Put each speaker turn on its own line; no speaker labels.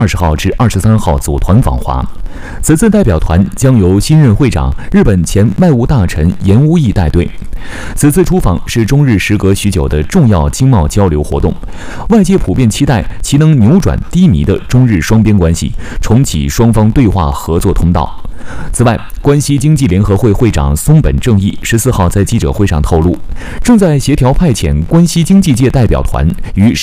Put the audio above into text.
20号至23号组团访华。此次代表团将由新任会长日本前外务大臣岩屋义带队。此次出访是中日时隔许久的重要经贸交流活动，外界普遍期待其能扭转低迷的中日双边关系，重启双方对话合作通道。此外，关西经济联合会会长松本正义14号在记者会上透露，正在协调派遣关西经济界代表团于